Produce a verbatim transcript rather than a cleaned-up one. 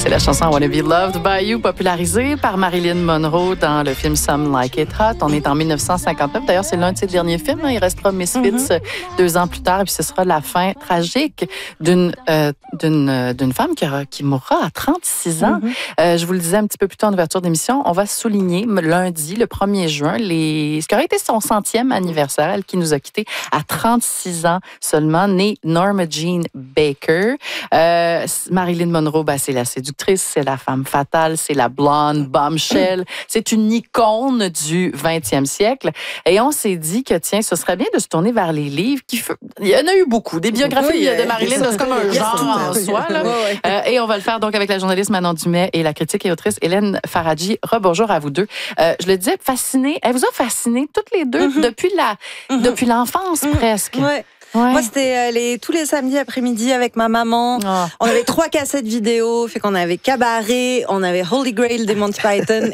C'est la chanson I Wanna Be Loved by You, popularisée par Marilyn Monroe dans le film Some Like It Hot. On est en dix-neuf cent cinquante-neuf. D'ailleurs, c'est l'un de ses derniers films. Il restera Misfits mm-hmm. deux ans plus tard. Et puis, ce sera la fin tragique d'une, euh, d'une, euh, d'une femme qui, aura, qui mourra à trente-six ans. Mm-hmm. Euh, je vous le disais un petit peu plus tôt en ouverture d'émission. On va souligner lundi, le premier juin, les... ce qui aurait été son centième anniversaire. Elle qui nous a quittés à trente-six ans seulement, née Norma Jean Baker. Euh, Marilyn Monroe, ben, c'est la séductrice, c'est la femme fatale, c'est la blonde bombshell. C'est une icône du vingtième siècle. Et on s'est dit que, tiens, ce serait bien de se tourner vers les livres. Qui f... Il y en a eu beaucoup. Des biographies oui, de Marilyn, c'est comme un genre en soi. Là. Euh, et on va le faire donc avec la journaliste Manon Dumais et la critique et autrice Hélène Faradji. Rebonjour à vous deux. Euh, je le disais, fascinée. Elle vous a fasciné toutes les deux mm-hmm. depuis, la, mm-hmm. depuis l'enfance mm-hmm. presque. Ouais. Ouais. Moi, c'était euh, les, tous les samedis après-midi avec ma maman. Oh. On avait trois cassettes vidéo, fait qu'on avait Cabaret, on avait Holy Grail des Monty Python